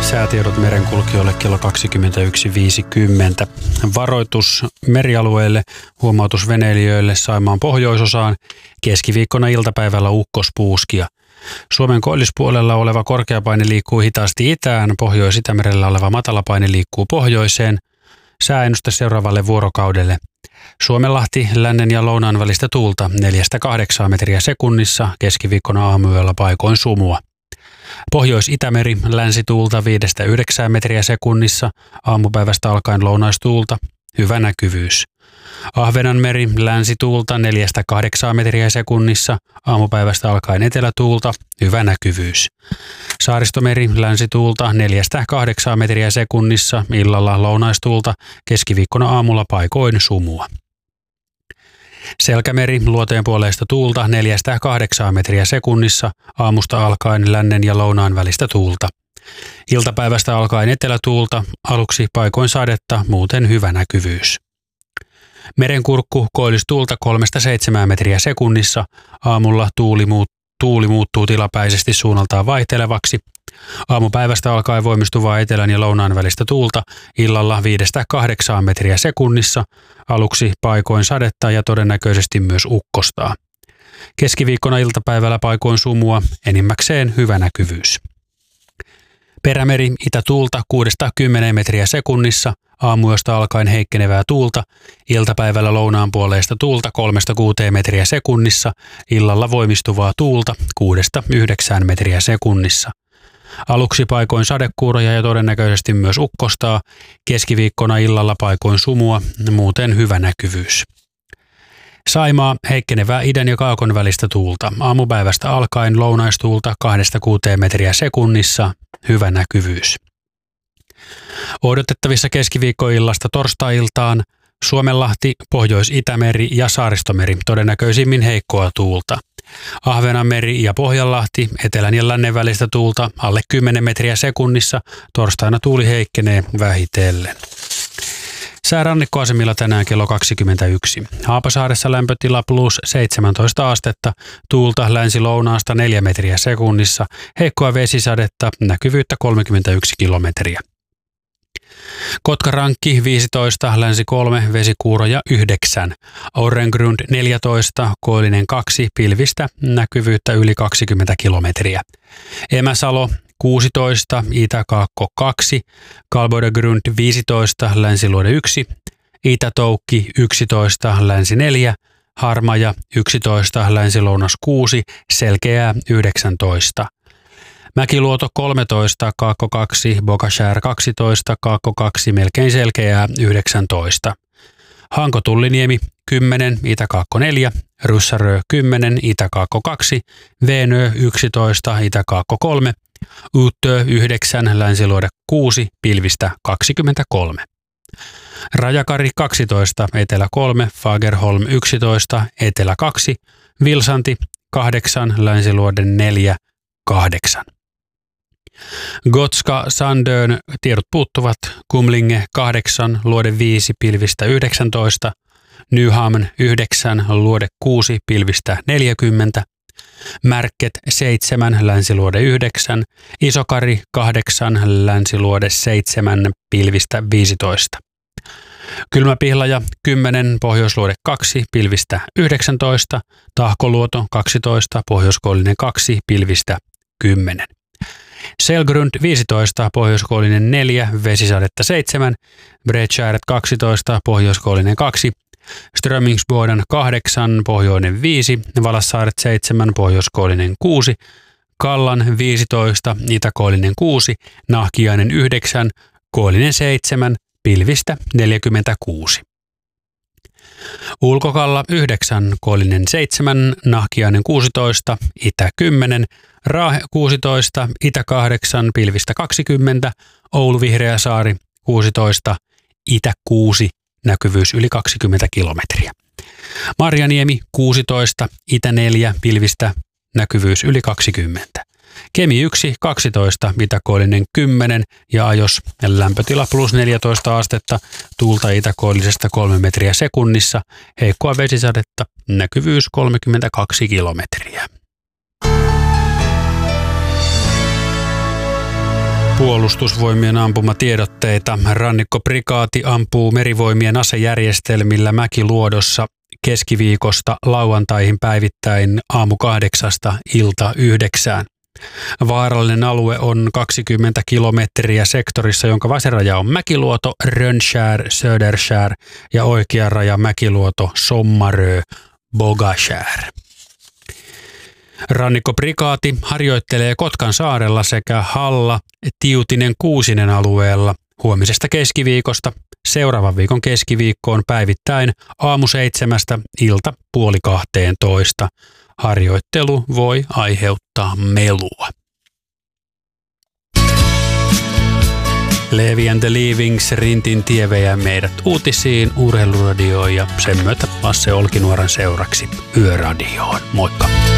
Säätiedot merenkulkijoille kello 21.50. Varoitus merialueille, huomautus veneilijöille Saimaan pohjoisosaan, keskiviikkona iltapäivällä ukkospuuskia. Suomen koillispuolella oleva korkeapaine liikkuu hitaasti itään, Pohjois-Itämerellä oleva matalapaine liikkuu pohjoiseen. Sääennuste seuraavalle vuorokaudelle. Suomenlahti, lännen ja lounaan välistä tuulta 4-8 metriä sekunnissa, keskiviikkona aamuyöllä paikoin sumua. Pohjois-Itämeri, länsituulta 5-9 metriä sekunnissa, aamupäivästä alkaen lounaistuulta, hyvä näkyvyys. Ahvenanmeri, länsituulta 4-8 metriä sekunnissa, aamupäivästä alkaen etelätuulta, hyvä näkyvyys. Saaristomeri, länsituulta 4-8 metriä sekunnissa, illalla lounaistuulta, keskiviikkona aamulla paikoin sumua. Selkämeri, luoteen puoleista tuulta 4-8 metriä sekunnissa, aamusta alkaen lännen ja lounaan välistä tuulta. Iltapäivästä alkaen etelätuulta, aluksi paikoin sadetta, muuten hyvä näkyvyys. Merenkurkku, koillistuulta 3-7 metriä sekunnissa, aamulla tuuli muuttuu tilapäisesti suunnaltaan vaihtelevaksi. Aamupäivästä alkaen voimistuvaa etelän ja lounaan välistä tuulta, illalla 5-8 metriä sekunnissa, aluksi paikoin sadetta ja todennäköisesti myös ukkostaa. Keskiviikkona iltapäivällä paikoin sumua, enimmäkseen hyvä näkyvyys. Perämeri, itätuulta 6-10 metriä sekunnissa, aamuyöstä alkaen heikkenevää tuulta, iltapäivällä lounaan puoleista tuulta 3-6 metriä sekunnissa, illalla voimistuvaa tuulta 6-9 metriä sekunnissa. Aluksi paikoin sadekuuroja ja todennäköisesti myös ukkostaa, keskiviikkona illalla paikoin sumua, muuten hyvä näkyvyys. Saimaa, heikkenevää idän ja kaakon välistä tuulta, aamupäivästä alkaen lounaistuulta 2-6 metriä sekunnissa, hyvä näkyvyys. Odotettavissa keskiviikkoillasta torstai-iltaan Suomenlahti, Pohjois-Itämeri ja Saaristomeri, todennäköisimmin heikkoa tuulta. Ahvenanmeri ja Pohjanlahti, etelän ja lännen välistä tuulta alle 10 metriä sekunnissa, torstaina tuuli heikkenee vähitellen. Sää rannikkoasemilla tänään kello 21. Haapasaaressa lämpötila plus 17 astetta, tuulta länsi-lounaasta 4 metriä sekunnissa, heikkoa vesisadetta, näkyvyyttä 31 kilometriä. Kotkarankki 15, länsi 3, vesikuuroja 9, Orrengrund 14, koillinen 2, pilvistä, näkyvyyttä yli 20 kilometriä. Emäsalo 16, Itä-Kaakko 2, Kalboidegrund 15, länsiluode 1, Itä-Toukki 11, länsi 4, Harmaja 11, länsi-lounas 6, Selkeää 19. Mäkiluoto 13, Kaakko 2, Bokashär 12, Kaakko 2, melkein Selkeää 19. Hanko-Tulliniemi 10, Itä-Kaakko 4, Ryssärö 10, Itä-Kaakko 2, Veenö 11, Itä-Kaakko 3, Uttö 9, länsiluode 6, pilvistä 23. Rajakari 12, etelä 3, Fagerholm 11, etelä 2, Vilsanti 8, länsiluode 4, 8. Gotska, Sandön, tiedot puuttuvat, Kumlinge 8, luode 5, pilvistä 19, Nyhamn 9, luode 6, pilvistä 40, Märket 7, länsiluode 9, Isokari 8, länsiluode 7, pilvistä 15. Kylmäpihlaja 10, pohjoisluode 2, pilvistä 19, Tahkoluoto 12, pohjoiskoillinen 2, pilvistä 10. Selgrund 15, pohjoiskoillinen 4, vesisadetta 7, Bredskäret 12, pohjoiskoillinen 2, Strömingsboden 8, pohjoinen 5, Valassaaret 7, pohjoiskoillinen 6, Kallan 15, itäkoillinen 6, Nahkiainen 9, koillinen 7, pilvistä 46. Ulkokalla 9, koillinen 7, Nahkiainen 16, itä 10, Raahe 16, itä 8, pilvistä 20, Oulu Vihreäsaari 16, itä 6, näkyvyys yli 20 kilometriä. Marjaniemi 16, itä 4, pilvistä, näkyvyys yli 20. Kemi 1, 12, itäkoillinen 10 ja Ajos lämpötila plus 14 astetta, tuulta itäkoillisesta 3 metriä sekunnissa, heikkoa vesisadetta, näkyvyys 32 kilometriä. Puolustusvoimien ampumatiedotteita. Rannikkoprikaati ampuu merivoimien asejärjestelmillä Mäkiluodossa keskiviikosta lauantaihin päivittäin aamu 8 ilta 9. Vaarallinen alue on 20 kilometriä sektorissa, jonka vasen raja on Mäkiluoto, Rönnskär, Söderskär ja oikea raja Mäkiluoto, Sommarö, Bogaskär. Rannikkoprikaati harjoittelee Kotkan saarella sekä Halla, Tiutinen, Kuusinen alueella huomisesta keskiviikosta seuraavan viikon keskiviikkoon päivittäin aamu 7 ilta 11:30. Harjoittelu voi aiheuttaa melua. Levi and the Leavings, Rintin tie vie meidät uutisiin, urheiluradioon ja sen myötä Lasse Olkinuoran seuraksi Yöradioon. Moikka!